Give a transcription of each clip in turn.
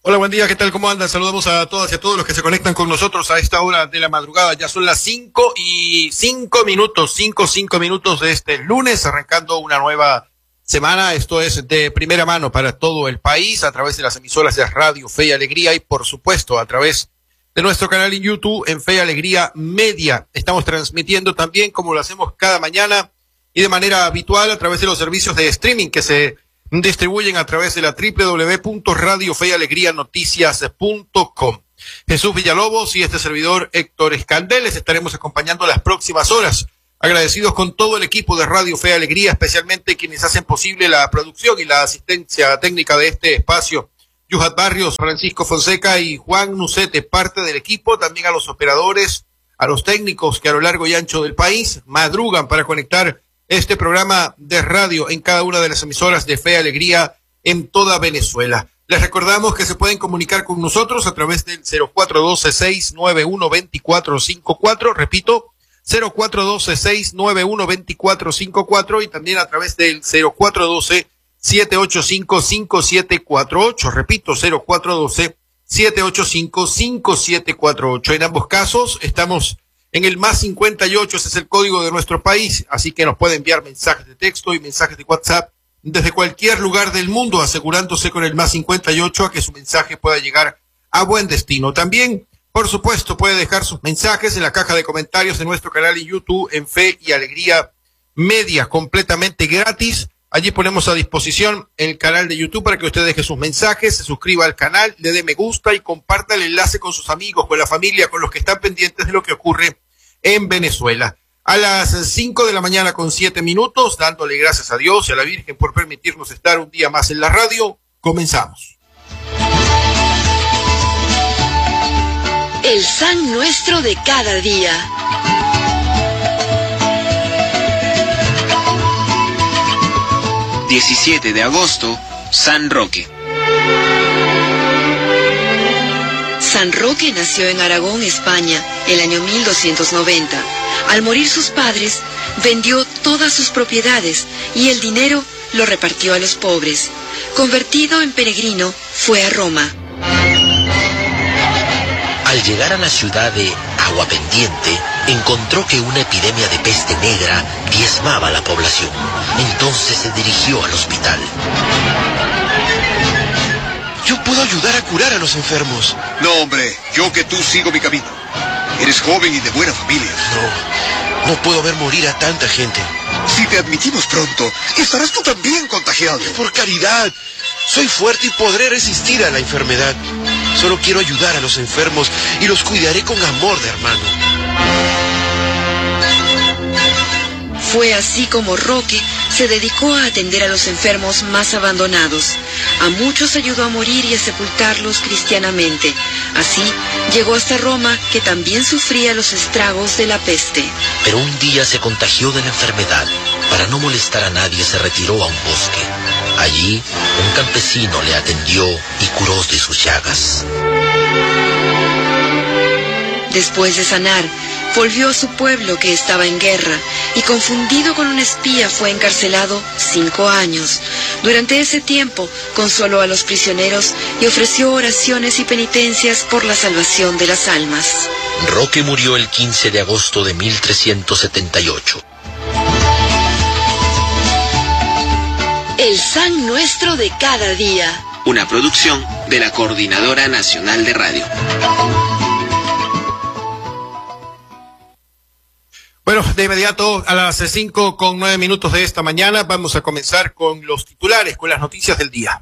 Hola, buen día, ¿qué tal? ¿Cómo andan? Saludamos a todas y a todos los que se conectan con nosotros a esta hora de la madrugada. Ya son las 5:05 minutos de este lunes, arrancando una nueva semana. Esto es de primera mano para todo el país, a través de las emisoras de Radio Fe y Alegría y, por supuesto, a través de nuestro canal en YouTube, en Fe y Alegría Media. Estamos transmitiendo también, como lo hacemos cada mañana y de manera habitual, a través de los servicios de streaming que se distribuyen a través de la www.radiofeyalegrianoticias.com. Jesús Villalobos y este servidor Héctor Escandel les estaremos acompañando las próximas horas, agradecidos con todo el equipo de Radio Fe y Alegría, especialmente quienes hacen posible la producción y la asistencia técnica de este espacio. Yuhat Barrios, Francisco Fonseca y Juan Nucete, parte del equipo, también a los operadores, a los técnicos que a lo largo y ancho del país madrugan para conectar este programa de radio en cada una de las emisoras de Fe y Alegría en toda Venezuela. Les recordamos que se pueden comunicar con nosotros a través del 0412-691-2454, repito, 0412-691-2454 y también a través del 0412-785-5748, repito, 0412-785-5748. En ambos casos estamos en el más 58, ese es el código de nuestro país, así que nos puede enviar mensajes de texto y mensajes de WhatsApp desde cualquier lugar del mundo, asegurándose con el más 58 a que su mensaje pueda llegar a buen destino. También, por supuesto, puede dejar sus mensajes en la caja de comentarios de nuestro canal en YouTube, en Fe y Alegría Media, completamente gratis. Allí ponemos a disposición el canal de YouTube para que usted deje sus mensajes, se suscriba al canal, le dé me gusta y comparta el enlace con sus amigos, con la familia, con los que están pendientes de lo que ocurre en Venezuela. A las 5 de la mañana con 7 minutos, dándole gracias a Dios y a la Virgen por permitirnos estar un día más en la radio, comenzamos. El San Nuestro de cada día. ...17 de agosto, San Roque. San Roque nació en Aragón, España, el año 1290. Al morir sus padres, vendió todas sus propiedades y el dinero lo repartió a los pobres. Convertido en peregrino, fue a Roma. Al llegar a la ciudad de Aguapendiente, encontró que una epidemia de peste negra diezmaba a la población. Entonces se dirigió al hospital. Yo puedo ayudar a curar a los enfermos. No, hombre, yo que tú sigo mi camino. Eres joven y de buena familia. No puedo ver morir a tanta gente. Si te admitimos pronto, estarás tú también contagiado. Por caridad, soy fuerte y podré resistir a la enfermedad. Solo quiero ayudar a los enfermos y los cuidaré con amor de hermano. Fue así como Roque se dedicó a atender a los enfermos más abandonados. A muchos ayudó a morir y a sepultarlos cristianamente. Así llegó hasta Roma, que también sufría los estragos de la peste. Pero un día se contagió de la enfermedad. Para no molestar a nadie se retiró a un bosque. Allí un campesino le atendió y curó de sus llagas. Después de sanar, volvió a su pueblo que estaba en guerra y confundido con un espía fue encarcelado 5 años. Durante ese tiempo consoló a los prisioneros y ofreció oraciones y penitencias por la salvación de las almas. Roque murió el 15 de agosto de 1378. El San Nuestro de cada día. Una producción de la Coordinadora Nacional de Radio. Bueno, de inmediato a las 5:09 minutos de esta mañana vamos a comenzar con los titulares, con las noticias del día.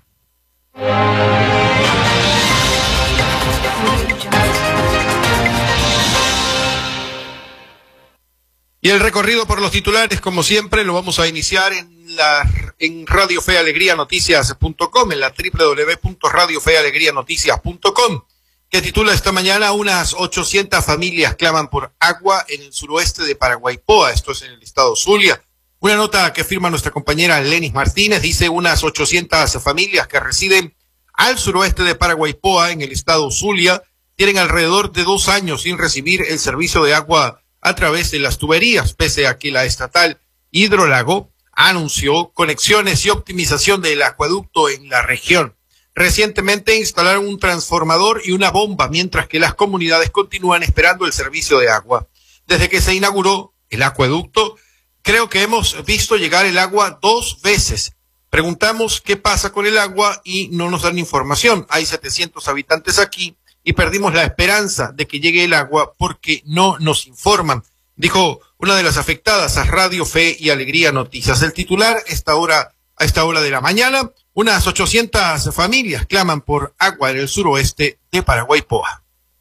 Y el recorrido por los titulares, como siempre, lo vamos a iniciar en Radio Fe y Alegría Noticias.com, en la www.radiofeyalegrianoticias.com, que titula esta mañana: unas 800 familias claman por agua en el suroeste de Paraguaipoa, esto es en el estado Zulia. Una nota que firma nuestra compañera Lenis Martínez dice: unas 800 familias que residen al suroeste de Paraguaipoa, en el estado Zulia, tienen alrededor de 2 años sin recibir el servicio de agua a través de las tuberías, pese a que la estatal Hidrolago anunció conexiones y optimización del acueducto en la región. Recientemente instalaron un transformador y una bomba, mientras que las comunidades continúan esperando el servicio de agua. Desde que se inauguró el acueducto, creo que hemos visto llegar el agua 2 veces. Preguntamos qué pasa con el agua y no nos dan información. Hay 700 habitantes aquí y perdimos la esperanza de que llegue el agua porque no nos informan, dijo una de las afectadas a Radio Fe y Alegría Noticias. El titular, a esta hora de la mañana, unas 800 familias claman por agua en el suroeste de Paraguaypoa.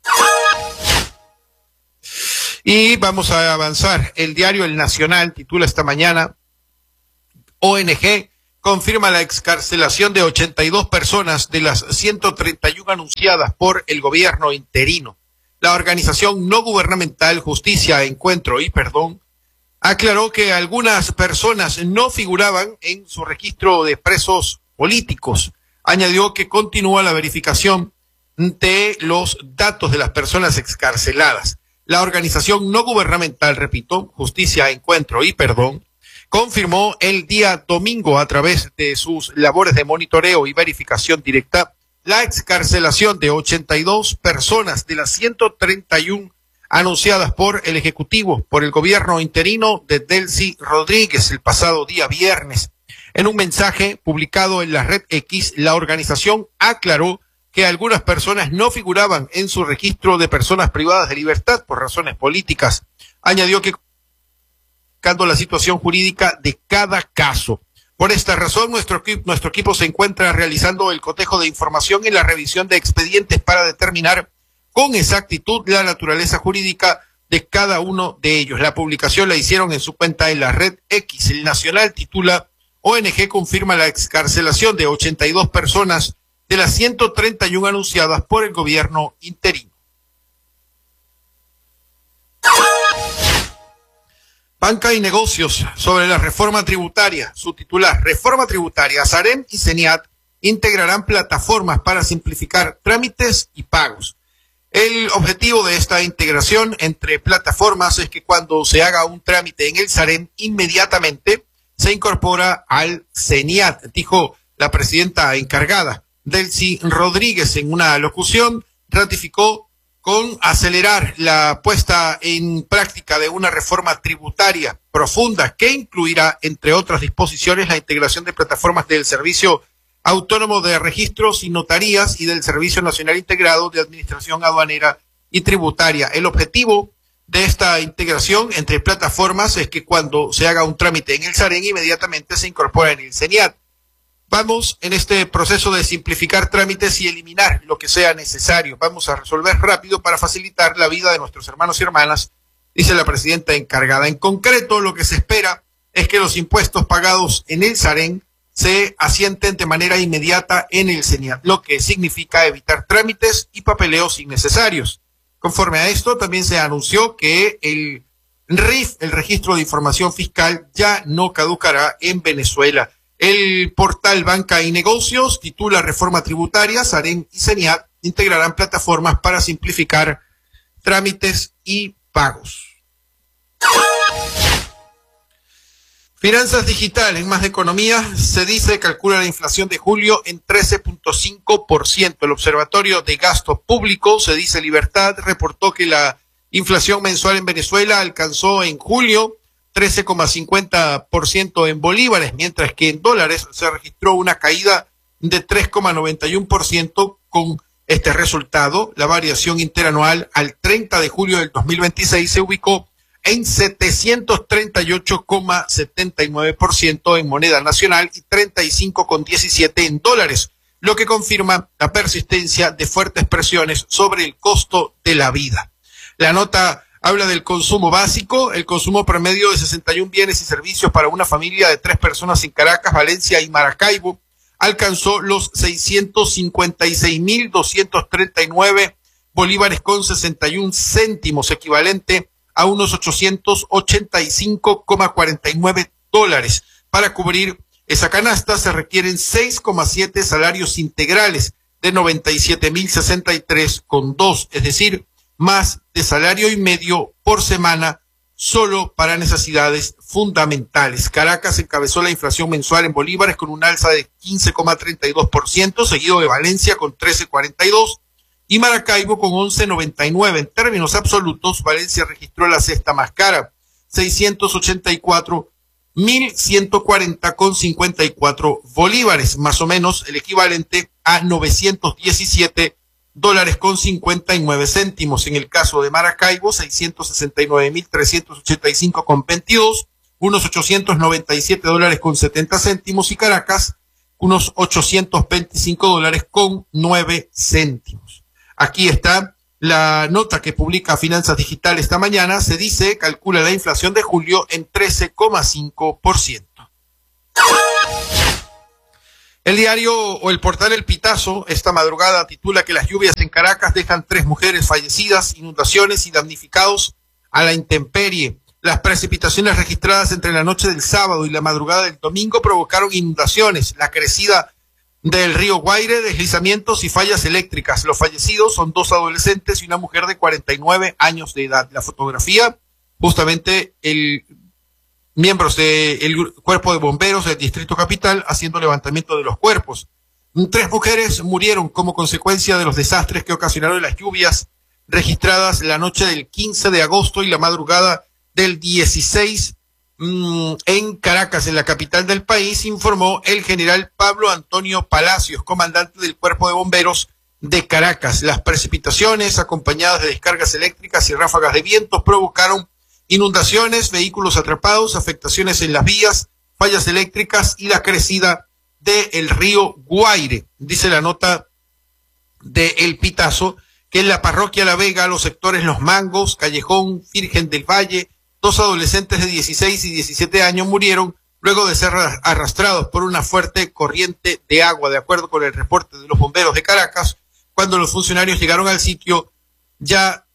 Y vamos a avanzar. El diario El Nacional titula esta mañana: ONG confirma la excarcelación de 82 personas de las 131 anunciadas por el gobierno interino. La organización no gubernamental Justicia, Encuentro y Perdón aclaró que algunas personas no figuraban en su registro de presos políticos. Añadió que continúa la verificación de los datos de las personas excarceladas. La organización no gubernamental, repito, Justicia, Encuentro y Perdón, confirmó el día domingo a través de sus labores de monitoreo y verificación directa la excarcelación de 82 personas de las 131 anunciadas por el Ejecutivo, por el gobierno interino de Delcy Rodríguez el pasado día viernes. En un mensaje publicado en la red X, la organización aclaró que algunas personas no figuraban en su registro de personas privadas de libertad por razones políticas. Añadió que la situación jurídica de cada caso. Por esta razón, nuestro equipo se encuentra realizando el cotejo de información y la revisión de expedientes para determinar con exactitud la naturaleza jurídica de cada uno de ellos. La publicación la hicieron en su cuenta en la red X. El Nacional titula: ONG confirma la excarcelación de 82 personas de las 131 anunciadas por el gobierno interino. Banca y negocios sobre la reforma tributaria. Su titular: reforma tributaria. Sarem y CENIAT integrarán plataformas para simplificar trámites y pagos. El objetivo de esta integración entre plataformas es que cuando se haga un trámite en el Sarem, inmediatamente se incorpora al CENIAT, dijo la presidenta encargada. Delcy Rodríguez, en una locución, ratificó con acelerar la puesta en práctica de una reforma tributaria profunda que incluirá, entre otras disposiciones, la integración de plataformas del Servicio Autónomo de Registros y Notarías y del Servicio Nacional Integrado de Administración Aduanera y Tributaria. El objetivo de esta integración entre plataformas es que cuando se haga un trámite en el Sarem, inmediatamente se incorpora en el CENIAT. Vamos en este proceso de simplificar trámites y eliminar lo que sea necesario. Vamos a resolver rápido para facilitar la vida de nuestros hermanos y hermanas, dice la presidenta encargada. En concreto, lo que se espera es que los impuestos pagados en el Sarem se asienten de manera inmediata en el CENIAT, lo que significa evitar trámites y papeleos innecesarios. Conforme a esto, también se anunció que el RIF, el Registro de Información Fiscal, ya no caducará en Venezuela. El portal Banca y Negocios titula: reforma tributaria, Sarem y CENIAT integrarán plataformas para simplificar trámites y pagos. Finanzas digitales, en más de economía, se dice, calcula la inflación de julio en 13.5%. El Observatorio de Gasto Público, se dice Libertad, reportó que la inflación mensual en Venezuela alcanzó en julio 13,50% en bolívares, mientras que en dólares se registró una caída de 3,91%. Con este resultado, la variación interanual al 30 de julio del 2026 se ubicó en 738,79% en moneda nacional y 35,17% en dólares, lo que confirma la persistencia de fuertes presiones sobre el costo de la vida. La nota habla del consumo básico. El consumo promedio de 61 bienes y servicios para una familia de 3 personas en Caracas, Valencia y Maracaibo alcanzó los 656.239 bolívares con 61 céntimos, equivalente a unos 885,49 dólares. Para cubrir esa canasta se requieren 6,7 salarios integrales de 97.063,2, es decir, más de salario y medio por semana solo para necesidades fundamentales. Caracas encabezó la inflación mensual en bolívares con un alza de 15,32%, seguido de Valencia con 13,42% y Maracaibo con 11,99%. En términos absolutos, Valencia registró la sexta más cara, 684.140,54 bolívares, más o menos el equivalente a $917,59. En el caso de Maracaibo, 669.385,22, unos $897,70, y Caracas, unos $825,09. Aquí está la nota que publica Finanzas Digital esta mañana. Se dice, calcula la inflación de julio en 13,5%. El diario o el portal El Pitazo esta madrugada titula que las lluvias en Caracas dejan 3 mujeres fallecidas, inundaciones y damnificados a la intemperie. Las precipitaciones registradas entre la noche del sábado y la madrugada del domingo provocaron inundaciones, la crecida del río Guaire, deslizamientos y fallas eléctricas. Los fallecidos son 2 adolescentes y una mujer de 49 años de edad. La fotografía, justamente miembros del cuerpo de bomberos del Distrito Capital haciendo levantamiento de los cuerpos. 3 mujeres murieron como consecuencia de los desastres que ocasionaron las lluvias registradas la noche del 15 de agosto y la madrugada del 16 en Caracas, en la capital del país, informó el general Pablo Antonio Palacios, comandante del Cuerpo de Bomberos de Caracas. Las precipitaciones, acompañadas de descargas eléctricas y ráfagas de vientos, provocaron inundaciones, vehículos atrapados, afectaciones en las vías, fallas eléctricas y la crecida del río Guaire. Dice la nota de El Pitazo que en la parroquia La Vega, los sectores Los Mangos, Callejón, Virgen del Valle, 2 adolescentes de 16 y 17 años murieron luego de ser arrastrados por una fuerte corriente de agua. De acuerdo con el reporte de los bomberos de Caracas, cuando los funcionarios llegaron al sitio, ya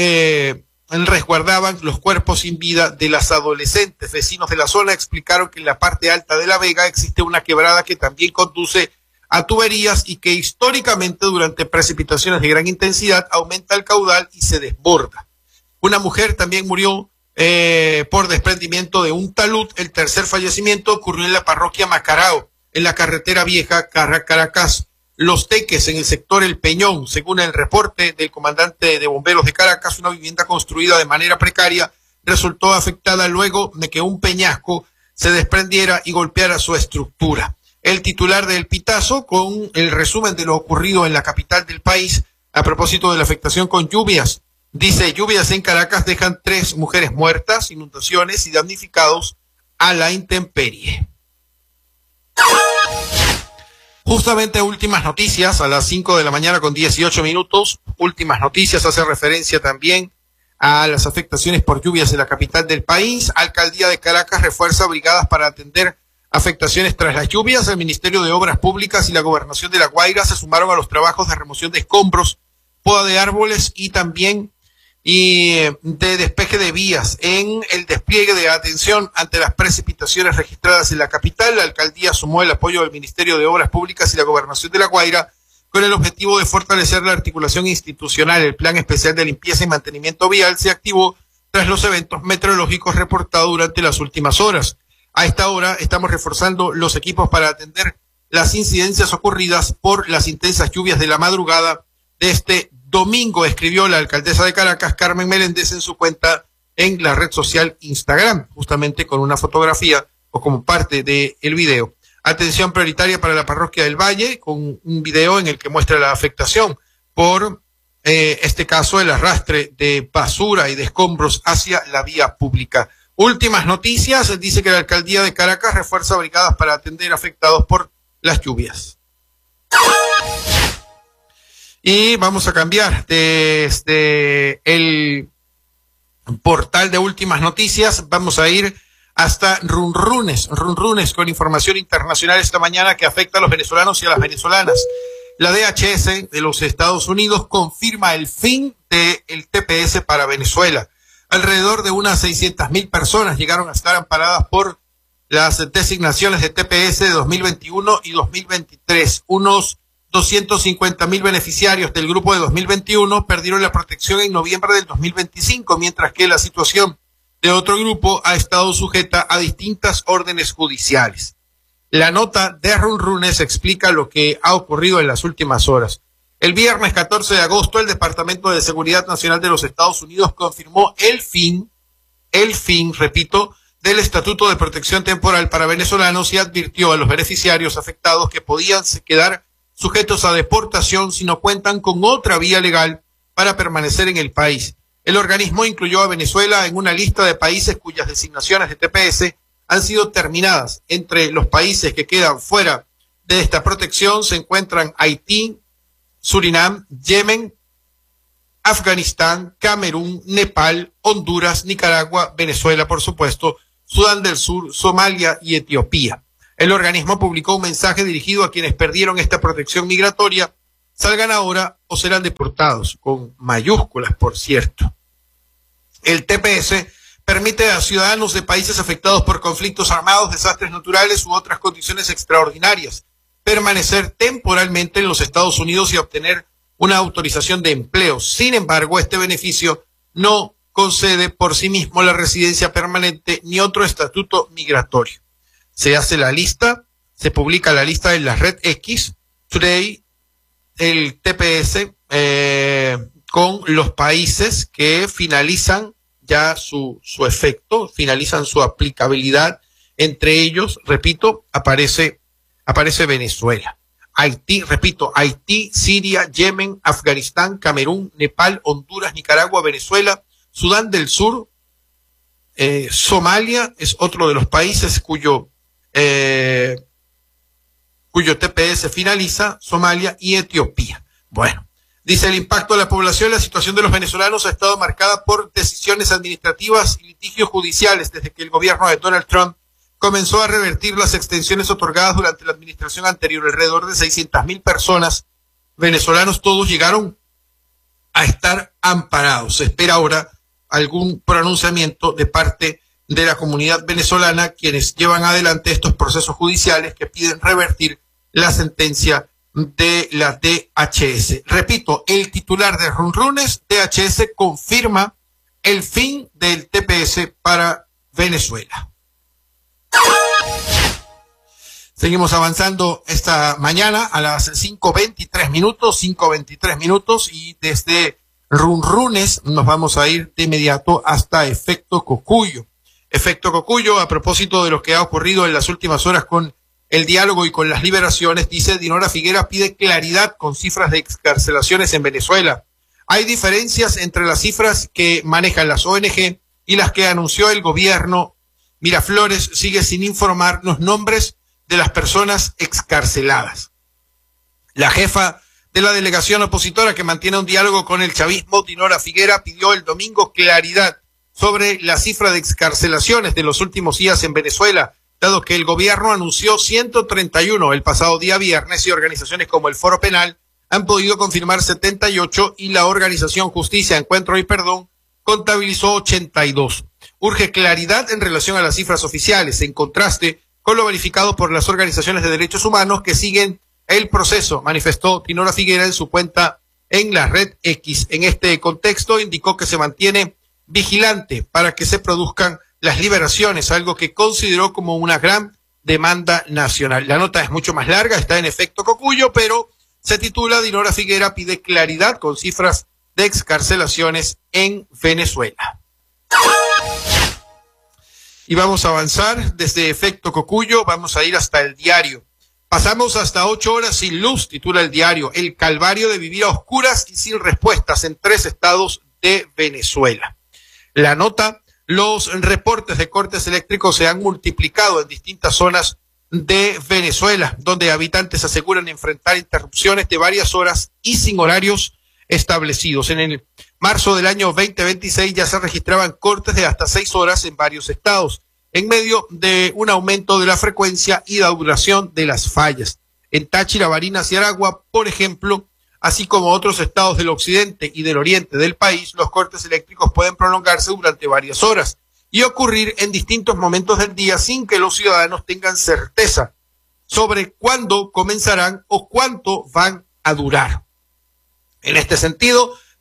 resguardaban los cuerpos sin vida de las adolescentes. Vecinos de la zona explicaron que en la parte alta de La Vega existe una quebrada que también conduce a tuberías y que históricamente durante precipitaciones de gran intensidad aumenta el caudal y se desborda. Una mujer también murió por desprendimiento de un talud. El tercer fallecimiento ocurrió en la parroquia Macarao, en la carretera vieja Caracas Los Teques, en el sector El Peñón. Según el reporte del comandante de bomberos de Caracas, una vivienda construida de manera precaria resultó afectada luego de que un peñasco se desprendiera y golpeara su estructura. El titular del Pitazo, con el resumen de lo ocurrido en la capital del país a propósito de la afectación con lluvias, dice: lluvias en Caracas dejan 3 mujeres muertas, inundaciones y damnificados a la intemperie. Justamente últimas noticias a las 5 de la mañana con 18 minutos. Últimas noticias hace referencia también a las afectaciones por lluvias en la capital del país. Alcaldía de Caracas refuerza brigadas para atender afectaciones tras las lluvias. El Ministerio de Obras Públicas y la Gobernación de La Guaira se sumaron a los trabajos de remoción de escombros, poda de árboles y también de despeje de vías en el despliegue de atención ante las precipitaciones registradas en la capital. La alcaldía sumó el apoyo del Ministerio de Obras Públicas y la Gobernación de La Guaira con el objetivo de fortalecer la articulación institucional. El Plan Especial de Limpieza y Mantenimiento Vial se activó tras los eventos meteorológicos reportados durante las últimas horas. A esta hora estamos reforzando los equipos para atender las incidencias ocurridas por las intensas lluvias de la madrugada de este domingo, escribió la alcaldesa de Caracas, Carmen Meléndez, en su cuenta en la red social Instagram, justamente con una fotografía o como parte del video. Atención prioritaria para la parroquia del Valle, con un video en el que muestra la afectación por este caso, el arrastre de basura y de escombros hacia la vía pública. Últimas noticias, dice que la alcaldía de Caracas refuerza brigadas para atender afectados por las lluvias. Y vamos a cambiar desde el portal de últimas noticias, vamos a ir hasta Runrunes con información internacional esta mañana que afecta a los venezolanos y a las venezolanas. La DHS de los Estados Unidos confirma el fin del TPS para Venezuela. Alrededor de unas 600.000 personas llegaron a estar amparadas por las designaciones de TPS de 2021 y 2023. Unos 250.000 beneficiarios del grupo de 2021 perdieron la protección en noviembre del 2025, mientras que la situación de otro grupo ha estado sujeta a distintas órdenes judiciales. La nota de Runrunes explica lo que ha ocurrido en las últimas horas. El viernes 14 de agosto, el Departamento de Seguridad Nacional de los Estados Unidos confirmó el fin, repito, del Estatuto de Protección Temporal para venezolanos y advirtió a los beneficiarios afectados que podían quedar sujetos a deportación si no cuentan con otra vía legal para permanecer en el país. El organismo incluyó a Venezuela en una lista de países cuyas designaciones de TPS han sido terminadas. Entre los países que quedan fuera de esta protección se encuentran Haití, Surinam, Yemen, Afganistán, Camerún, Nepal, Honduras, Nicaragua, Venezuela, por supuesto, Sudán del Sur, Somalia y Etiopía. El organismo publicó un mensaje dirigido a quienes perdieron esta protección migratoria, salgan ahora o serán deportados, con mayúsculas, por cierto. El TPS permite a ciudadanos de países afectados por conflictos armados, desastres naturales u otras condiciones extraordinarias permanecer temporalmente en los Estados Unidos y obtener una autorización de empleo. Sin embargo, este beneficio no concede por sí mismo la residencia permanente ni otro estatuto migratorio. Se hace la lista, se publica la lista en la red X, Today, el TPS, con los países que finalizan ya su efecto, finalizan su aplicabilidad. Entre ellos, repito, aparece Venezuela. Haití, repito, Haití, Siria, Yemen, Afganistán, Camerún, Nepal, Honduras, Nicaragua, Venezuela, Sudán del Sur, Somalia es otro de los países cuyo TPS finaliza, Somalia y Etiopía. Bueno, dice el impacto de la población, la situación de los venezolanos ha estado marcada por decisiones administrativas y litigios judiciales desde que el gobierno de Donald Trump comenzó a revertir las extensiones otorgadas durante la administración anterior. Alrededor de 600.000 personas, venezolanos todos, llegaron a estar amparados. Se espera ahora algún pronunciamiento de parte de la comunidad venezolana, quienes llevan adelante estos procesos judiciales que piden revertir la sentencia de la DHS. Repito, el titular de Runrunes, DHS, confirma el fin del TPS para Venezuela. Seguimos avanzando esta mañana a las 5:23 minutos, y desde Runrunes nos vamos a ir de inmediato hasta Efecto Cocuyo. Efecto Cocuyo, a propósito de lo que ha ocurrido en las últimas horas con el diálogo y con las liberaciones, dice: Dinora Figuera pide claridad con cifras de excarcelaciones en Venezuela. Hay diferencias entre las cifras que manejan las ONG y las que anunció el gobierno. Miraflores sigue sin informar los nombres de las personas excarceladas. La jefa de la delegación opositora que mantiene un diálogo con el chavismo, Dinora Figuera, pidió el domingo claridad sobre la cifra de excarcelaciones de los últimos días en Venezuela, dado que el gobierno anunció 131 el pasado día viernes y organizaciones como el Foro Penal han podido confirmar 78 y la organización Justicia, Encuentro y Perdón contabilizó 82. Urge claridad en relación a las cifras oficiales, en contraste con lo verificado por las organizaciones de derechos humanos que siguen el proceso, manifestó Dinora Figuera en su cuenta en la red X. En este contexto indicó que se mantiene vigilante para que se produzcan las liberaciones, algo que consideró como una gran demanda nacional. La nota es mucho más larga, está en Efecto Cocuyo, pero se titula: Dinora Figuera pide claridad con cifras de excarcelaciones en Venezuela. Y vamos a avanzar desde Efecto Cocuyo, vamos a ir hasta El Diario. Pasamos hasta 8 horas sin luz, titula El Diario: el calvario de vivir a oscuras y sin respuestas en 3 estados de Venezuela. La nota: los reportes de cortes eléctricos se han multiplicado en distintas zonas de Venezuela, donde habitantes aseguran enfrentar interrupciones de varias horas y sin horarios establecidos. En el marzo del año 2026 ya se registraban cortes de hasta 6 horas en varios estados, en medio de un aumento de la frecuencia y la duración de las fallas. En Táchira, Barinas y Aragua, por ejemplo, así como otros estados del occidente y del oriente del país, los cortes eléctricos pueden prolongarse durante varias horas y ocurrir en distintos momentos del día sin que los ciudadanos tengan certeza sobre cuándo comenzarán o cuánto van a durar. En este sentido,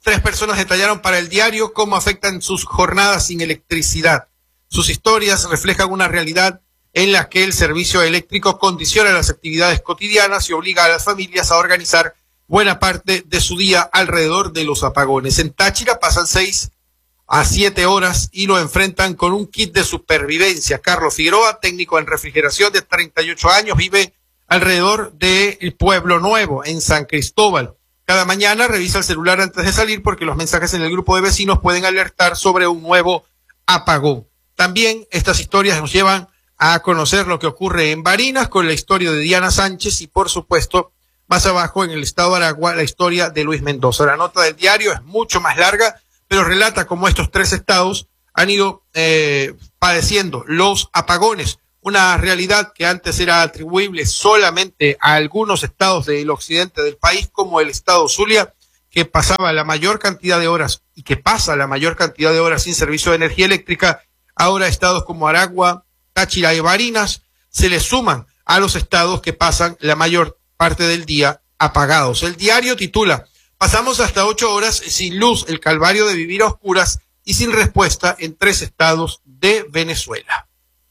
3 personas detallaron para el diario cómo afectan sus jornadas sin electricidad. Sus historias reflejan una realidad en la que el servicio eléctrico condiciona las actividades cotidianas y obliga a las familias a organizar buena parte de su día alrededor de los apagones. En Táchira pasan 6 a 7 horas y lo enfrentan con un kit de supervivencia. Carlos Figueroa, técnico en refrigeración de 38 años, vive alrededor del Pueblo Nuevo, en San Cristóbal. Cada mañana revisa el celular antes de salir porque los mensajes en el grupo de vecinos pueden alertar sobre un nuevo apagón. También estas historias nos llevan a conocer lo que ocurre en Barinas con la historia de Diana Sánchez y, por supuesto, más abajo en el estado de Aragua, la historia de Luis Mendoza. La nota del diario es mucho más larga, pero relata cómo estos 3 estados han ido padeciendo los apagones, una realidad que antes era atribuible solamente a algunos estados del occidente del país, como el estado Zulia, que pasaba la mayor cantidad de horas y que pasa la mayor cantidad de horas sin servicio de energía eléctrica. Ahora estados como Aragua, Táchira y Barinas se le suman a los estados que pasan la mayor parte del día apagados. El diario titula: pasamos hasta 8 horas sin luz, el calvario de vivir a oscuras y sin respuesta en 3 estados de Venezuela.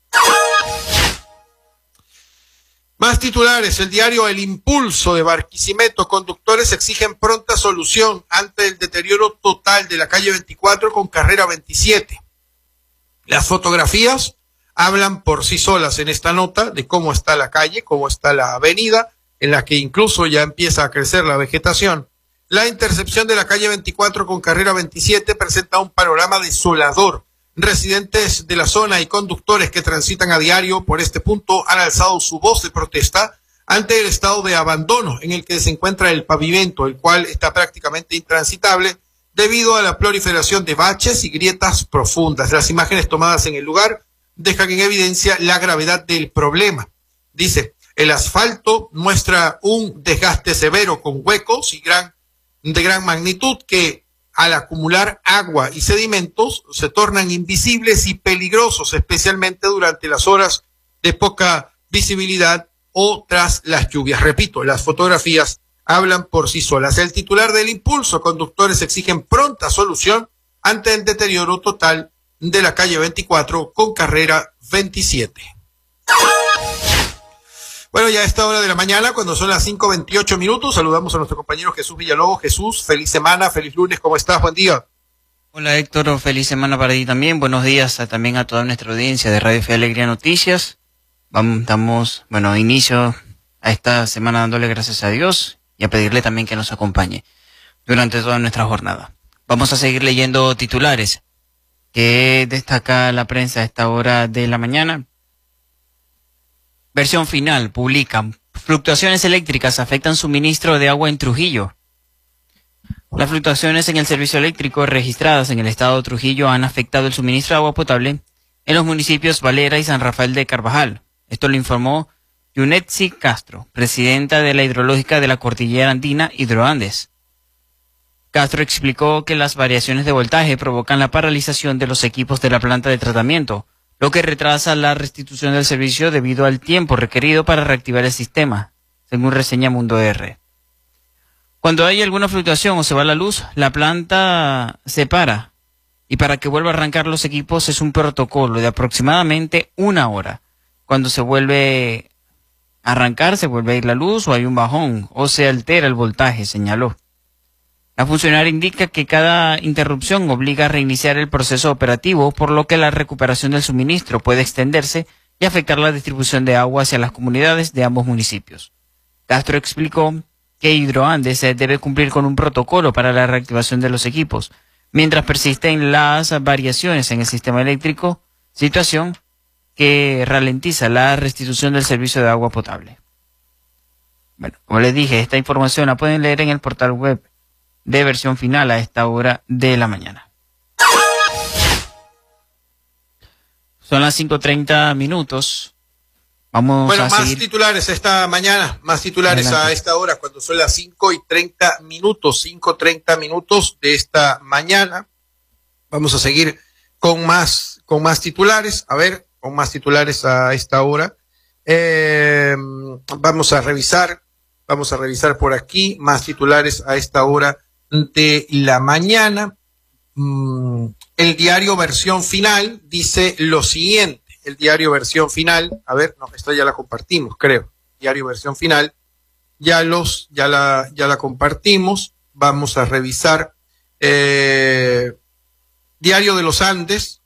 Más titulares. El diario El Impulso de Barquisimeto: conductores exigen pronta solución ante el deterioro total de la calle 24 con carrera 27. Las fotografías hablan por sí solas en esta nota de cómo está la calle, cómo está la avenida, en la que incluso ya empieza a crecer la vegetación. La intercepción de la calle 24 con carrera 27 presenta un panorama desolador. Residentes de la zona y conductores que transitan a diario por este punto han alzado su voz de protesta ante el estado de abandono en el que se encuentra el pavimento, el cual está prácticamente intransitable debido a la proliferación de baches y grietas profundas. Las imágenes tomadas en el lugar dejan en evidencia la gravedad del problema. Dice: el asfalto muestra un desgaste severo con huecos y de gran magnitud que, al acumular agua y sedimentos, se tornan invisibles y peligrosos, especialmente durante las horas de poca visibilidad o tras las lluvias. Repito, las fotografías hablan por sí solas. El titular del Impulso: conductores exigen pronta solución ante el deterioro total de la calle 24 con carrera 27. Bueno, ya a esta hora de la mañana, cuando son las 5:28 minutos, saludamos a nuestro compañero Jesús Villalobos. Jesús, feliz semana, feliz lunes, ¿cómo estás? Buen día. Hola Héctor, feliz semana para ti también. Buenos días también a toda nuestra audiencia de Radio Fe y Alegría Noticias. Damos inicio a esta semana dándole gracias a Dios y a pedirle también que nos acompañe durante toda nuestra jornada. Vamos a seguir leyendo titulares que destaca la prensa a esta hora de la mañana. Versión final, publican: fluctuaciones eléctricas afectan suministro de agua en Trujillo. Las fluctuaciones en el servicio eléctrico registradas en el estado de Trujillo han afectado el suministro de agua potable en los municipios Valera y San Rafael de Carvajal. Esto lo informó Yunetsi Castro, presidenta de la hidrológica de la Cordillera Andina, Hidroandes. Castro explicó que las variaciones de voltaje provocan la paralización de los equipos de la planta de tratamiento, lo que retrasa la restitución del servicio debido al tiempo requerido para reactivar el sistema, según reseña Mundo R. Cuando hay alguna fluctuación o se va la luz, la planta se para, y para que vuelva a arrancar los equipos es un protocolo de aproximadamente 1 hora. Cuando se vuelve a arrancar, se vuelve a ir la luz o hay un bajón o se altera el voltaje, señaló. La funcionaria indica que cada interrupción obliga a reiniciar el proceso operativo, por lo que la recuperación del suministro puede extenderse y afectar la distribución de agua hacia las comunidades de ambos municipios. Castro explicó que Hidroandes debe cumplir con un protocolo para la reactivación de los equipos, mientras persisten las variaciones en el sistema eléctrico, situación que ralentiza la restitución del servicio de agua potable. Bueno, como les dije, esta información la pueden leer en el portal web de Versión Final a esta hora de la mañana. Son las 5:30 minutos. Vamos a más seguir. Titulares esta mañana, más titulares adelante. A esta hora, cuando son las 5:30 minutos, 5:30 minutos de esta mañana. Vamos a seguir con más titulares. A ver, con más titulares a esta hora. Vamos a revisar por aquí más titulares a esta hora de la mañana. El diario Versión Final dice lo siguiente. El diario Versión Final, a ver, no, esto ya la compartimos, creo. Diario Versión Final, ya la compartimos. Vamos a revisar. Diario de los Andes.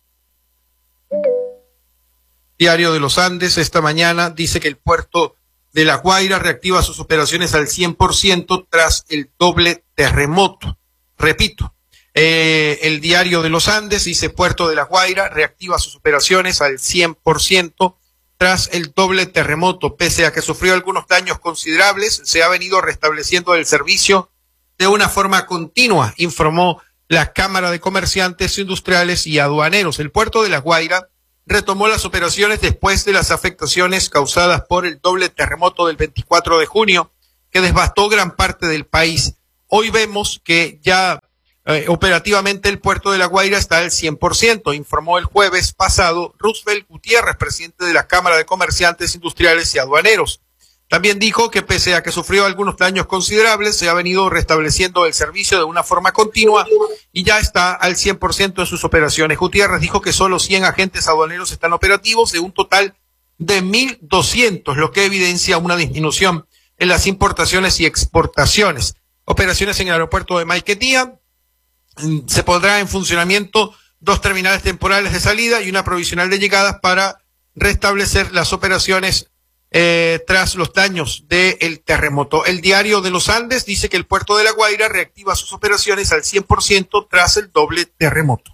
Diario de los Andes, esta mañana dice que el puerto de La Guaira reactiva sus operaciones al 100% tras el doble terremoto. Repito, el Diario de los Andes dice Puerto de La Guaira reactiva sus operaciones al 100% tras el doble terremoto. Pese a que sufrió algunos daños considerables, se ha venido restableciendo el servicio de una forma continua, informó la Cámara de Comerciantes Industriales y Aduaneros. El Puerto de La Guaira retomó las operaciones después de las afectaciones causadas por el doble terremoto del 24 de junio, que devastó gran parte del país. Hoy vemos que ya operativamente el Puerto de La Guaira está al 100%, informó el jueves pasado Roosevelt Gutiérrez, presidente de la Cámara de Comerciantes Industriales y Aduaneros. También dijo que pese a que sufrió algunos daños considerables, se ha venido restableciendo el servicio de una forma continua y ya está al 100% en sus operaciones. Gutiérrez dijo que solo 100 agentes aduaneros están operativos de un total de 1.200, lo que evidencia una disminución en las importaciones y exportaciones. Operaciones en el aeropuerto de Maiquetía. Se pondrá en funcionamiento 2 terminales temporales de salida y una provisional de llegadas para restablecer las operaciones tras los daños del terremoto. El Diario de los Andes dice que el Puerto de La Guaira reactiva sus operaciones al 100% tras el doble terremoto.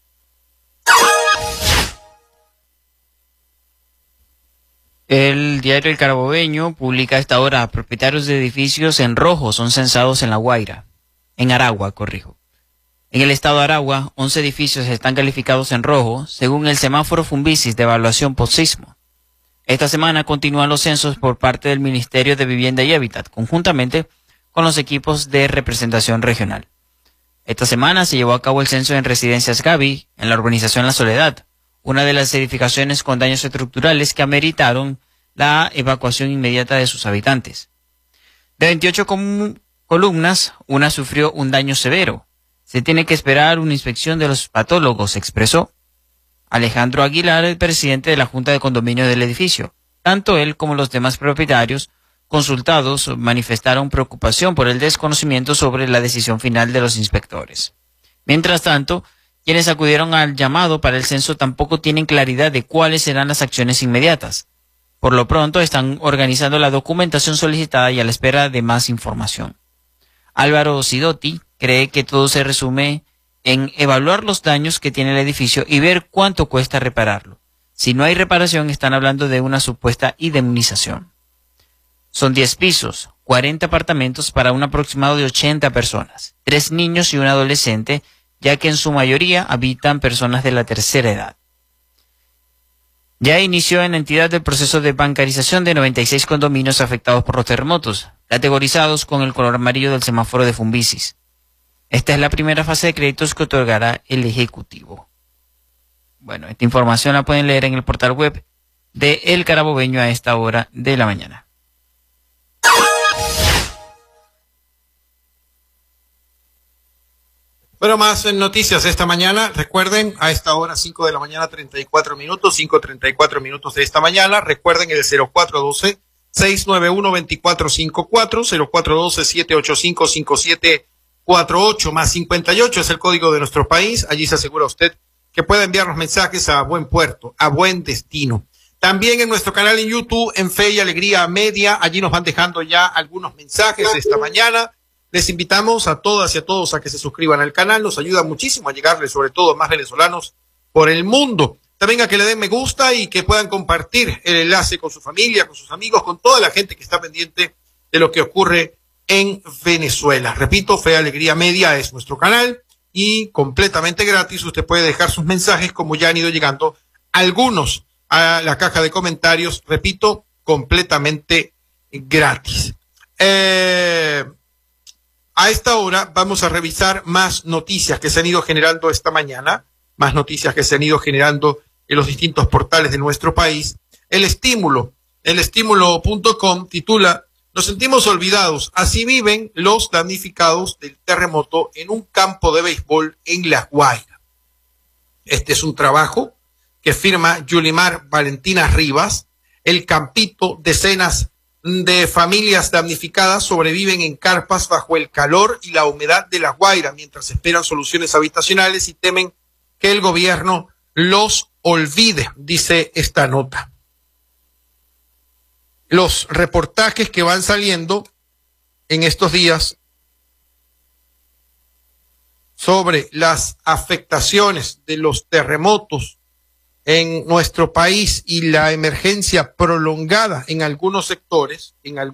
El diario El Carabobeño publica a esta hora: propietarios de edificios en rojo son censados en La Guaira. En Aragua, corrijo. En el estado de Aragua, 11 edificios están calificados en rojo, según el semáforo Fumbisis de evaluación post-sismo. Esta semana continúan los censos por parte del Ministerio de Vivienda y Hábitat, conjuntamente con los equipos de representación regional. Esta semana se llevó a cabo el censo en Residencias Gavi, en la urbanización La Soledad, una de las edificaciones con daños estructurales que ameritaron la evacuación inmediata de sus habitantes. De 28 columnas, una sufrió un daño severo. Se tiene que esperar una inspección de los patólogos, expresó Alejandro Aguilar, el presidente de la Junta de Condominio del edificio. Tanto él como los demás propietarios consultados manifestaron preocupación por el desconocimiento sobre la decisión final de los inspectores. Mientras tanto, quienes acudieron al llamado para el censo tampoco tienen claridad de cuáles serán las acciones inmediatas. Por lo pronto, están organizando la documentación solicitada y a la espera de más información. Álvaro Sidotti cree que todo se resume en evaluar los daños que tiene el edificio y ver cuánto cuesta repararlo. Si no hay reparación, están hablando de una supuesta indemnización. Son 10 pisos, 40 apartamentos para un aproximado de 80 personas, 3 niños y un adolescente, ya que en su mayoría habitan personas de la tercera edad. Ya inició en la entidad el proceso de bancarización de 96 condominios afectados por los terremotos, categorizados con el color amarillo del semáforo de Fumbisis. Esta es la primera fase de créditos que otorgará el Ejecutivo. Bueno, esta información la pueden leer en el portal web de El Carabobeño a esta hora de la mañana. Bueno, más noticias esta mañana. Recuerden, a esta hora, 5 de la mañana, 34 minutos, 5:34 minutos de esta mañana. Recuerden el 0412-691-2454, 0412-785-5748, más 58 es el código de nuestro país. Allí se asegura usted que puede enviarnos mensajes a buen puerto, a buen destino. También en nuestro canal en YouTube, en Fe y Alegría Media, allí nos van dejando ya algunos mensajes esta mañana. Les invitamos a todas y a todos a que se suscriban al canal, nos ayuda muchísimo a llegarle sobre todo a más venezolanos por el mundo. También a que le den me gusta y que puedan compartir el enlace con su familia, con sus amigos, con toda la gente que está pendiente de lo que ocurre en Venezuela. Repito, Fe Alegría Media es nuestro canal y completamente gratis. Usted puede dejar sus mensajes como ya han ido llegando algunos a la caja de comentarios. Repito, completamente gratis. A esta hora vamos a revisar más noticias que se han ido generando esta mañana, más noticias que se han ido generando en los distintos portales de nuestro país. El estímulo.com titula: Nos sentimos olvidados. Así viven los damnificados del terremoto en un campo de béisbol en La Guaira. Este es un trabajo que firma Yulimar Valentina Rivas. El campito, decenas de familias damnificadas sobreviven en carpas bajo el calor y la humedad de La Guaira mientras esperan soluciones habitacionales y temen que el gobierno los olvide, dice esta nota. Los reportajes que van saliendo en estos días sobre las afectaciones de los terremotos en nuestro país y la emergencia prolongada en algunos sectores,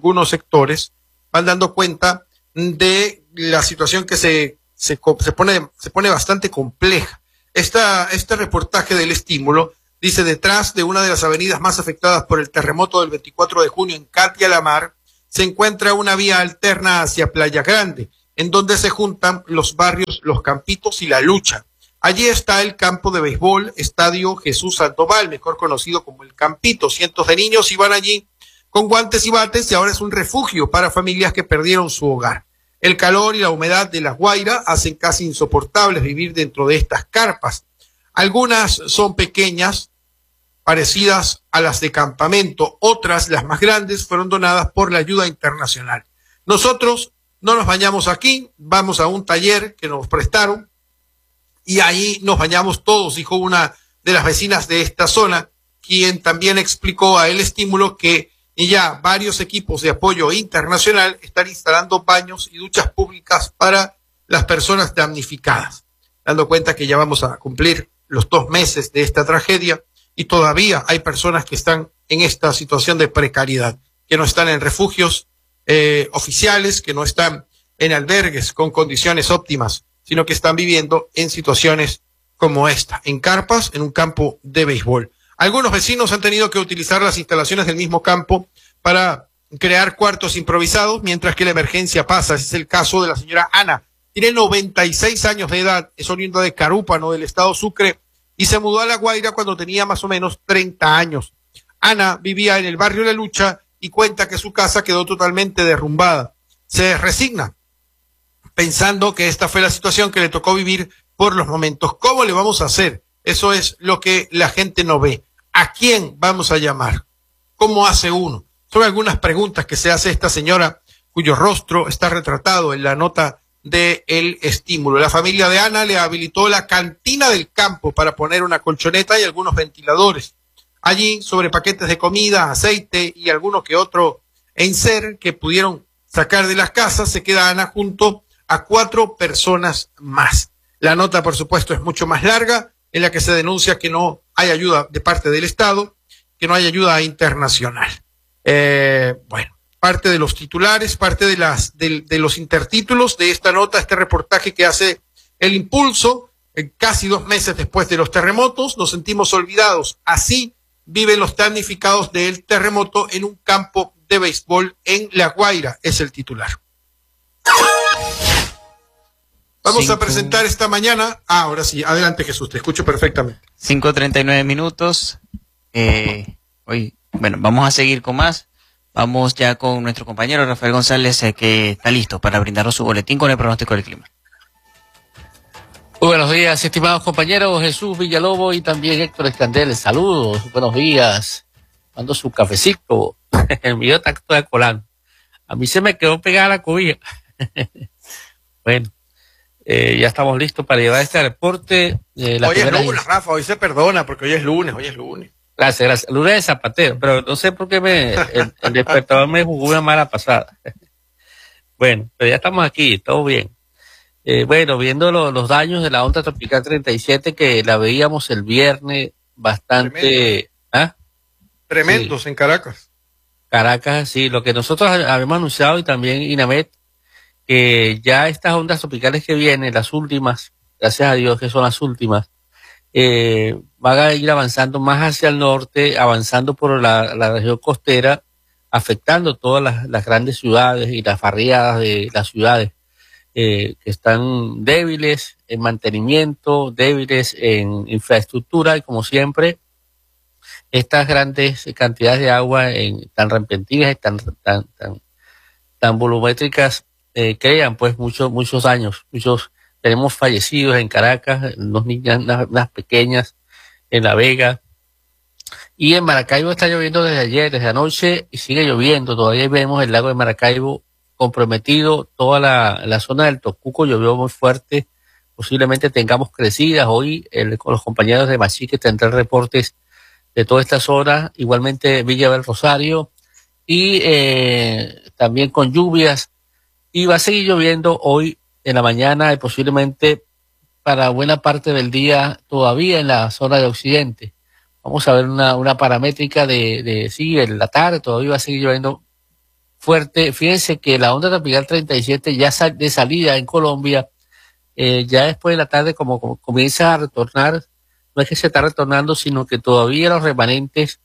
van dando cuenta de la situación que se pone bastante compleja. Este reportaje del Estímulo dice: detrás de una de las avenidas más afectadas por el terremoto del 24 de junio en Catia-La-Mar, se encuentra una vía alterna hacia Playa Grande, en donde se juntan los barrios Los Campitos y La Lucha. Allí está el campo de béisbol, Estadio Jesús Sandoval, mejor conocido como el Campito. Cientos de niños iban allí con guantes y bates y ahora es un refugio para familias que perdieron su hogar. El calor y la humedad de La Guaira hacen casi insoportables vivir dentro de estas carpas. Algunas son pequeñas, parecidas a las de campamento. Otras, las más grandes, fueron donadas por la ayuda internacional. Nosotros no nos bañamos aquí, vamos a un taller que nos prestaron y ahí nos bañamos todos, dijo una de las vecinas de esta zona, quien también explicó a El Estímulo que ya varios equipos de apoyo internacional están instalando baños y duchas públicas para las personas damnificadas, dando cuenta que ya vamos a cumplir los 2 meses de esta tragedia y todavía hay personas que están en esta situación de precariedad, que no están en refugios oficiales, que no están en albergues con condiciones óptimas, sino que están viviendo en situaciones como esta, en carpas, en un campo de béisbol. Algunos vecinos han tenido que utilizar las instalaciones del mismo campo para crear cuartos improvisados mientras que la emergencia pasa. Ese es el caso de la señora Ana. Tiene 96 años de edad, es oriunda de Carúpano, del estado Sucre, y se mudó a La Guaira cuando tenía más o menos 30 años. Ana vivía en el barrio La Lucha y cuenta que su casa quedó totalmente derrumbada. Se resigna, pensando que esta fue la situación que le tocó vivir por los momentos. ¿Cómo le vamos a hacer? Eso es lo que la gente no ve. ¿A quién vamos a llamar? ¿Cómo hace uno? Son algunas preguntas que se hace esta señora, cuyo rostro está retratado en la nota de El Estímulo. La familia de Ana le habilitó la cantina del campo para poner una colchoneta y algunos ventiladores. Allí, sobre paquetes de comida, aceite y alguno que otro enser que pudieron sacar de las casas, se queda Ana junto a 4 personas más. La nota, por supuesto, es mucho más larga, en la que se denuncia que no hay ayuda de parte del Estado, que no hay ayuda internacional. Bueno, parte de los titulares, parte de los intertítulos de esta nota, este reportaje que hace El Impulso, casi 2 meses después de los terremotos. Nos sentimos olvidados. Así viven los damnificados del terremoto en un campo de béisbol en La Guaira, es el titular. Vamos a presentar esta mañana. Ahora sí, adelante Jesús, te escucho perfectamente. 5:39 minutos. Bueno, vamos a seguir con más. Vamos ya con nuestro compañero Rafael González, que está listo para brindarnos su boletín con el pronóstico del clima. Muy buenos días, estimados compañeros. Jesús Villalobos y también Héctor Escandel. Saludos, buenos días. Mando su cafecito. El mío está todo de colán. A mí se me quedó pegada la cobija. Bueno. Ya estamos listos para llevar este reporte. Hoy es lunes, Rafa, hoy se perdona porque hoy es lunes. Gracias. Lunes de Zapatero, pero no sé por qué el despertador me jugó una mala pasada. Bueno, pero ya estamos aquí, todo bien. Bueno, viendo los daños de la onda tropical 37, que la veíamos el viernes bastante... Tremendos sí. En Caracas. Caracas, sí, lo que nosotros habíamos anunciado y también INAMED, que ya estas ondas tropicales que vienen, las últimas, gracias a Dios que son las últimas, van a ir avanzando más hacia el norte, avanzando por la región costera, afectando todas las grandes ciudades y las barriadas de las ciudades, que están débiles en mantenimiento, débiles en infraestructura, y como siempre, estas grandes cantidades de agua tan repentinas y tan tan volumétricas crean pues muchos daños. Tenemos fallecidos en Caracas, dos niñas, unas pequeñas en La Vega. Y en Maracaibo está lloviendo desde ayer, desde anoche, y sigue lloviendo. Todavía vemos el lago de Maracaibo comprometido. Toda la zona del Tocuco llovió muy fuerte. Posiblemente tengamos crecidas. Hoy con los compañeros de Machique tendrán reportes de toda esta zona. Igualmente Villa del Rosario. Y también con lluvias. Y va a seguir lloviendo hoy en la mañana y posiblemente para buena parte del día todavía en la zona de Occidente. Vamos a ver una paramétrica sí, en la tarde todavía va a seguir lloviendo fuerte. Fíjense que la onda tropical 37 ya de salida en Colombia, ya después de la tarde como comienza a retornar, no es que se está retornando, sino que todavía los remanentes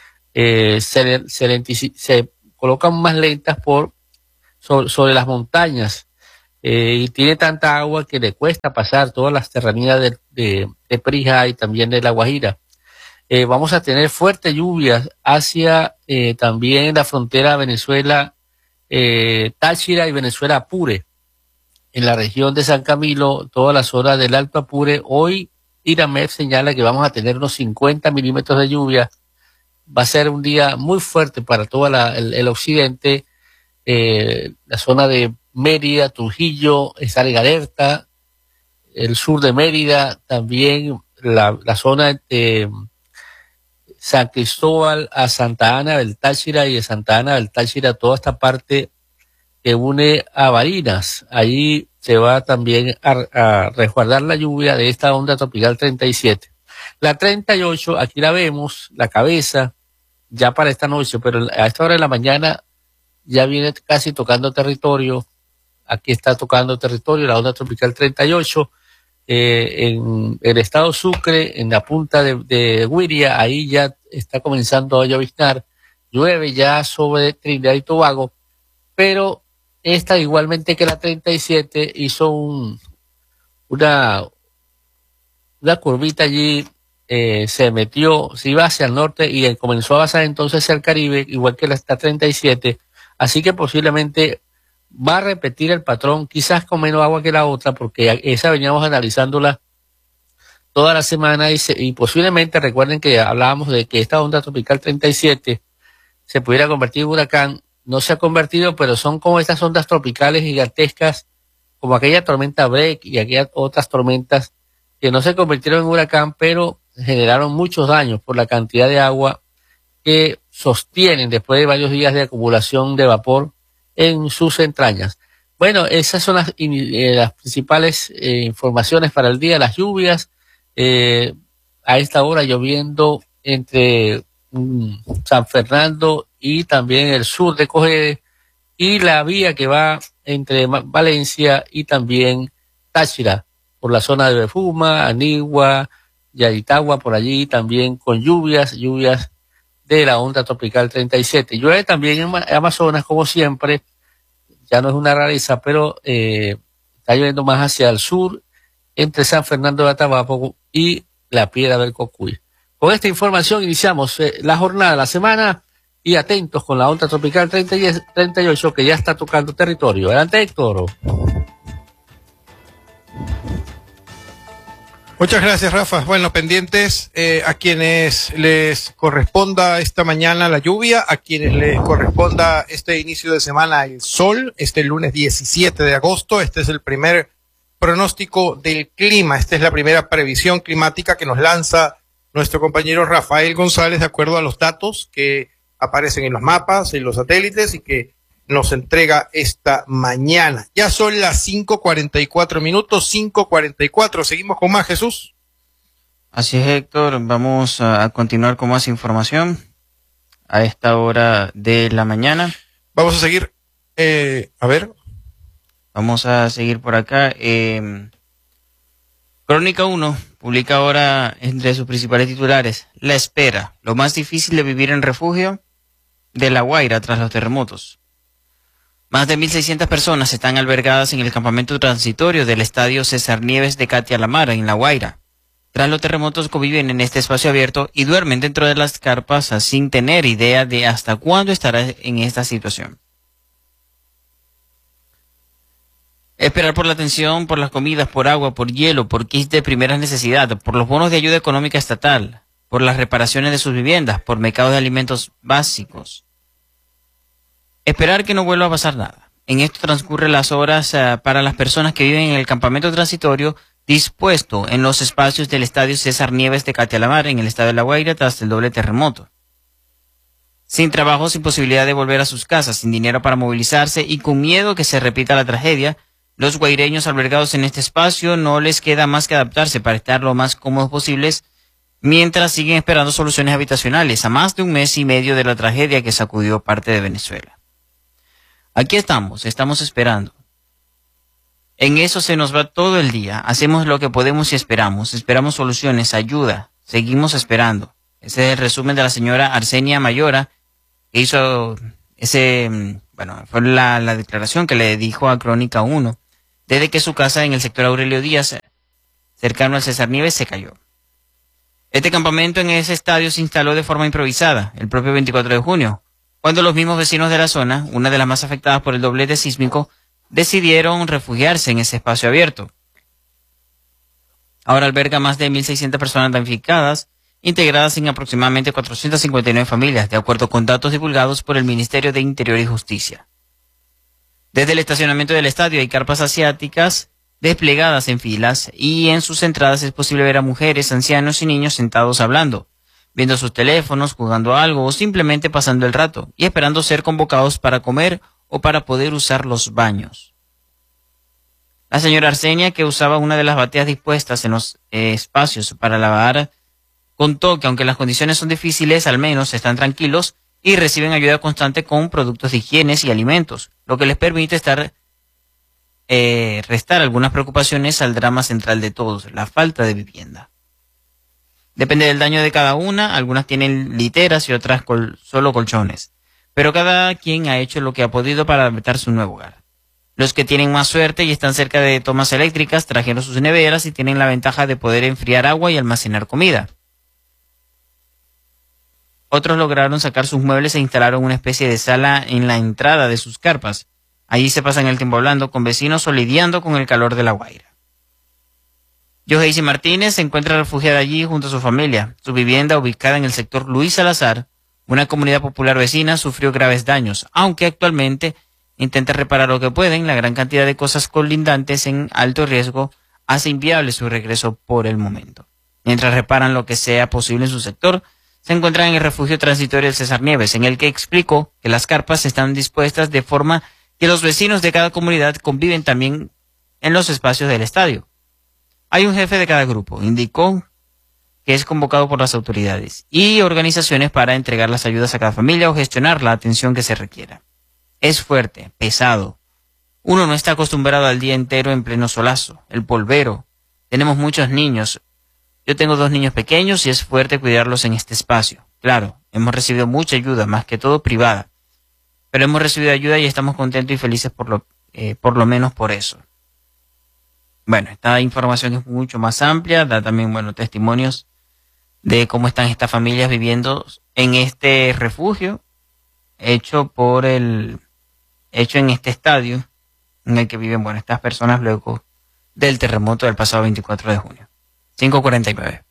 se colocan más lentas sobre las montañas. Y tiene tanta agua que le cuesta pasar todas las serranías de Prija y también de La Guajira. Vamos a tener fuertes lluvias hacia también la frontera Venezuela, Táchira y Venezuela Apure. En la región de San Camilo, toda la zona del Alto Apure, hoy INAMED señala que vamos a tener unos 50 milímetros de lluvia. Va a ser un día muy fuerte para todo el occidente, la zona de Mérida, Trujillo, estar en alerta, el sur de Mérida, también la zona de San Cristóbal a Santa Ana del Táchira y de Santa Ana del Táchira, toda esta parte que une a Barinas. Allí se va también a resguardar la lluvia de esta onda tropical 37. La 38, aquí la vemos, la cabeza, ya para esta noche, pero a esta hora de la mañana ya viene casi tocando territorio. Aquí está tocando territorio la onda tropical 38. En el estado Sucre, en la punta de Guiria, ahí ya está comenzando a lloviznar, llueve ya sobre Trinidad y Tobago, pero esta igualmente que la 37 hizo una curvita allí, se metió, se iba hacia el norte y comenzó a avanzar entonces hacia el Caribe, igual que la 37, así que posiblemente va a repetir el patrón, quizás con menos agua que la otra, porque esa veníamos analizándola toda la semana y posiblemente recuerden que hablábamos de que esta onda tropical 37 se pudiera convertir en huracán. No se ha convertido, pero son como estas ondas tropicales gigantescas, como aquella tormenta Break y aquellas otras tormentas que no se convirtieron en huracán, pero generaron muchos daños por la cantidad de agua que sostienen después de varios días de acumulación de vapor en sus entrañas. Bueno, esas son las principales informaciones para el día. Las lluvias, a esta hora lloviendo entre San Fernando y también el sur de Cogede, y la vía que va entre Valencia y también Táchira, por la zona de Befuma, Anigua, Yaritagua, por allí también con lluvias de la onda tropical 37. Llueve también en Amazonas, como siempre, ya no es una rareza, pero está lloviendo más hacia el sur, entre San Fernando de Atabapo y la Piedra del Cocuy. Con esta información iniciamos la jornada, la semana, y atentos con la onda tropical 38 que ya está tocando territorio. Adelante, Héctor. Muchas gracias, Rafa. Bueno, pendientes a quienes les corresponda esta mañana la lluvia, a quienes les corresponda este inicio de semana el sol, este lunes 17 de agosto. Este es el primer pronóstico del clima. Esta es la primera previsión climática que nos lanza nuestro compañero Rafael González, de acuerdo a los datos que aparecen en los mapas, en los satélites y que nos entrega esta mañana. Ya son las 5:44 minutos, 5:44. Seguimos con más, Jesús. Así es, Héctor. Vamos a continuar con más información a esta hora de la mañana. Vamos a seguir, Vamos a seguir por acá. Crónica 1 publica ahora entre sus principales titulares: La espera, lo más difícil de vivir en refugio de La Guaira tras los terremotos. Más de 1.600 personas están albergadas en el campamento transitorio del estadio César Nieves de Catia Lamara, en La Guaira. Tras los terremotos conviven en este espacio abierto y duermen dentro de las carpas sin tener idea de hasta cuándo estará en esta situación. Esperar por la atención, por las comidas, por agua, por hielo, por kits de primera necesidad, por los bonos de ayuda económica estatal, por las reparaciones de sus viviendas, por mercados de alimentos básicos. Esperar que no vuelva a pasar nada. En esto transcurren las horas para las personas que viven en el campamento transitorio dispuesto en los espacios del Estadio César Nieves de Catealamar, en el estado de La Guaira, tras el doble terremoto. Sin trabajo, sin posibilidad de volver a sus casas, sin dinero para movilizarse y con miedo que se repita la tragedia, los guaireños albergados en este espacio no les queda más que adaptarse para estar lo más cómodos posibles mientras siguen esperando soluciones habitacionales a más de 1 mes y medio de la tragedia que sacudió parte de Venezuela. Aquí estamos esperando. En eso se nos va todo el día. Hacemos lo que podemos y esperamos. Esperamos soluciones, ayuda. Seguimos esperando. Ese es el resumen de la señora Arsenia Mayora, que hizo fue la declaración que le dijo a Crónica 1, desde que su casa en el sector Aurelio Díaz, cercano al César Nieves, se cayó. Este campamento en ese estadio se instaló de forma improvisada, el propio 24 de junio, cuando los mismos vecinos de la zona, una de las más afectadas por el doblete sísmico, decidieron refugiarse en ese espacio abierto. Ahora alberga más de 1.600 personas damnificadas, integradas en aproximadamente 459 familias, de acuerdo con datos divulgados por el Ministerio de Interior y Justicia. Desde el estacionamiento del estadio hay carpas asiáticas desplegadas en filas y en sus entradas es posible ver a mujeres, ancianos y niños sentados hablando, viendo sus teléfonos, jugando algo o simplemente pasando el rato y esperando ser convocados para comer o para poder usar los baños. La señora Arsenia, que usaba una de las bateas dispuestas en los espacios para lavar, contó que aunque las condiciones son difíciles, al menos están tranquilos y reciben ayuda constante con productos de higiene y alimentos, lo que les permite restar algunas preocupaciones al drama central de todos, la falta de vivienda. Depende del daño de cada una, algunas tienen literas y otras solo colchones, pero cada quien ha hecho lo que ha podido para adaptar su nuevo hogar. Los que tienen más suerte y están cerca de tomas eléctricas trajeron sus neveras y tienen la ventaja de poder enfriar agua y almacenar comida. Otros lograron sacar sus muebles e instalaron una especie de sala en la entrada de sus carpas. Allí se pasan el tiempo hablando con vecinos o lidiando con el calor de La Guaira. Yoheisi Martínez se encuentra refugiada allí junto a su familia. Su vivienda, ubicada en el sector Luis Salazar, una comunidad popular vecina, sufrió graves daños, aunque actualmente intenta reparar lo que pueden. La gran cantidad de cosas colindantes en alto riesgo hace inviable su regreso por el momento. Mientras reparan lo que sea posible en su sector, se encuentran en el refugio transitorio del César Nieves, en el que explicó que las carpas están dispuestas de forma que los vecinos de cada comunidad conviven también en los espacios del estadio. Hay un jefe de cada grupo, indicó, que es convocado por las autoridades y organizaciones para entregar las ayudas a cada familia o gestionar la atención que se requiera. Es fuerte, pesado. Uno no está acostumbrado al día entero en pleno solazo, el polvero. Tenemos muchos niños. Yo tengo 2 niños pequeños y es fuerte cuidarlos en este espacio. Claro, hemos recibido mucha ayuda, más que todo privada. Pero hemos recibido ayuda y estamos contentos y felices por lo menos por eso. Bueno, esta información es mucho más amplia, da también, testimonios de cómo están estas familias viviendo en este refugio hecho en este estadio en el que viven, estas personas luego del terremoto del pasado 24 de junio. 5:49.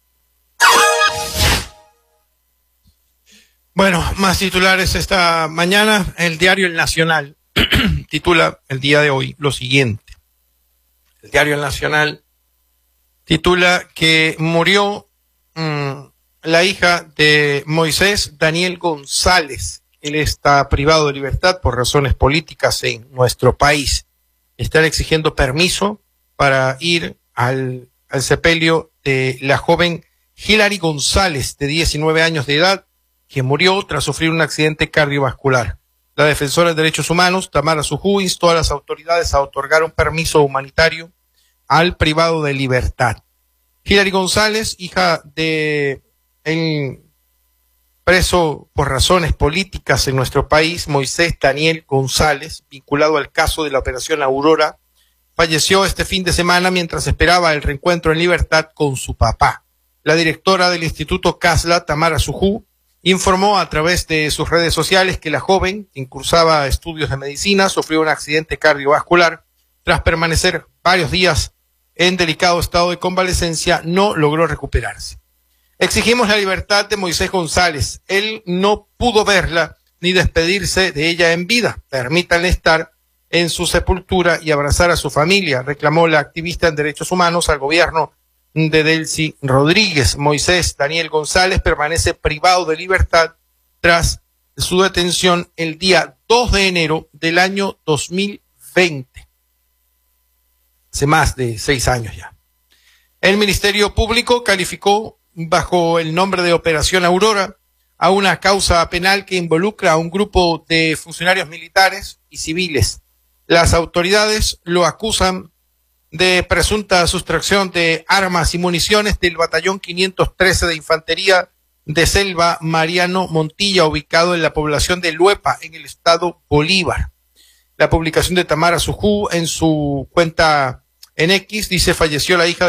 Bueno, más titulares esta mañana. El diario El Nacional titula el día de hoy lo siguiente. El diario El Nacional titula que murió la hija de Moisés, Daniel González. Él está privado de libertad por razones políticas en nuestro país. Están exigiendo permiso para ir al sepelio de la joven Hilary González, de 19 años de edad, que murió tras sufrir un accidente cardiovascular. La defensora de derechos humanos, Tamara Sujú, instó a las autoridades a otorgar un permiso humanitario al privado de libertad. Hilary González, hija de el preso por razones políticas en nuestro país, Moisés Daniel González, vinculado al caso de la Operación Aurora, falleció este fin de semana mientras esperaba el reencuentro en libertad con su papá. La directora del Instituto Casla, Tamara Sujú, informó a través de sus redes sociales que la joven, quien cursaba estudios de medicina, sufrió un accidente cardiovascular tras permanecer varios días en delicado estado de convalecencia, no logró recuperarse. Exigimos la libertad de Moisés González. Él no pudo verla ni despedirse de ella en vida. Permítanle estar en su sepultura y abrazar a su familia, reclamó la activista en derechos humanos al gobierno de Delcy Rodríguez. Moisés Daniel González permanece privado de libertad tras su detención el día 2 de enero del año 2020. Hace más de 6 años ya. El Ministerio Público calificó bajo el nombre de Operación Aurora a una causa penal que involucra a un grupo de funcionarios militares y civiles. Las autoridades lo acusan de presunta sustracción de armas y municiones del batallón 513 de Infantería de Selva Mariano Montilla, ubicado en la población de Luepa, en el estado Bolívar. La publicación de Tamara Sujú en su cuenta en X dice: falleció la hija